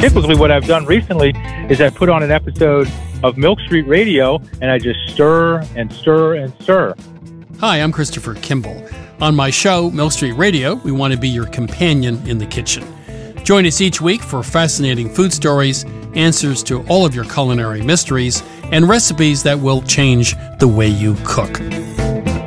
typically what I've done recently is I put on an episode of Milk Street Radio, and I just stir and stir and stir. Hi, I'm Christopher Kimball. On my show, Milk Street Radio, we want to be your companion in the kitchen. Join us each week for fascinating food stories, answers to all of your culinary mysteries, and recipes that will change the way you cook.